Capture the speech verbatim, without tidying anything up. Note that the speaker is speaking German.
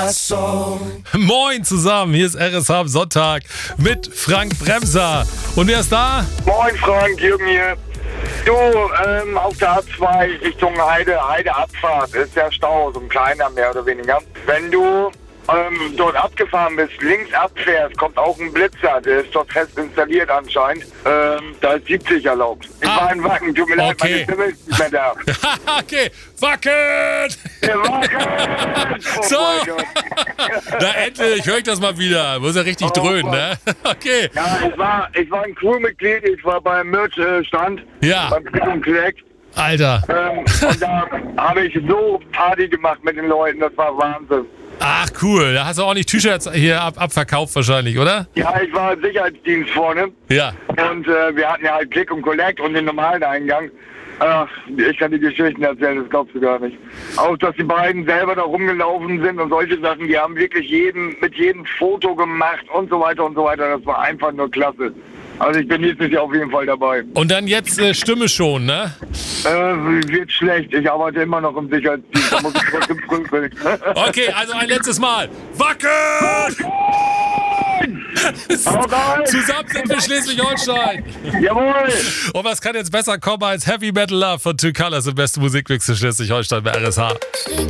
Song. Moin zusammen, hier ist R S H am Sonntag mit Frank Bremser. Und wer ist da? Moin Frank, Jürgen hier. Du, ähm, auf der A zwei Richtung Heide, Heideabfahrt ist der Stau, so ein kleiner mehr oder weniger. Wenn du ähm, dort abgefahren bist, links abfährst, kommt auch ein Blitzer, der ist dort fest installiert anscheinend. Ähm, da ist siebzig erlaubt. Ich Ah, war in Wacken, tut mir leid, okay. meine Stimme ist nicht mehr da. Okay, Wacken! Der Wacken! Oh So. mein Gott. Na endlich, höre ich das mal wieder. Muss ja richtig Oh, dröhnen, Mann. ne? Okay. Ja, ich war, ich war ein Crewmitglied, ich war beim Merch-Stand, Ja. beim Click und Collect. Alter. Ähm, und da habe ich so Party gemacht mit den Leuten, das war Wahnsinn. Ach cool, da hast du auch nicht T-Shirts hier ab, abverkauft wahrscheinlich, oder? Ja, ich war im Sicherheitsdienst vorne Ja. und äh, wir hatten ja halt Click und Collect und den normalen Eingang. Ach, ich kann die Geschichten erzählen, das glaubst du gar nicht. Auch, dass die beiden selber da rumgelaufen sind und solche Sachen, die haben wirklich jeden, mit jedem Foto gemacht und so weiter und so weiter. Das war einfach nur klasse. Also ich bin nächstes Jahr auf jeden Fall dabei. Und dann jetzt äh, Stimme schon, ne? Äh, wird schlecht, ich arbeite immer noch im Sicherheitsdienst, da muss ich trotzdem prüfen. Okay, also ein letztes Mal. Wacken! Hau rein! Zusammen sind wir Schleswig-Holstein. Jawohl! Und was kann jetzt besser kommen als Heavy Metal Love von Two Colors, im besten Musikmix für Schleswig-Holstein bei R S H?